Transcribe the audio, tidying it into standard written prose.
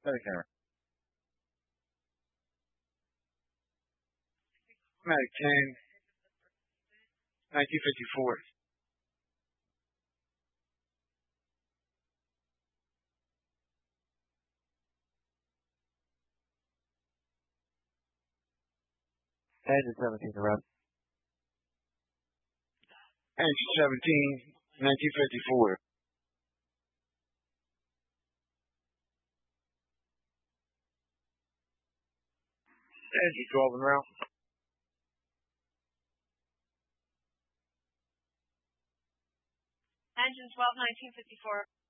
Steady camera. Matic 10, 1954. Engine 17 around. Engine 17, 1954. Engine 12 and route. Engine 12, 1954.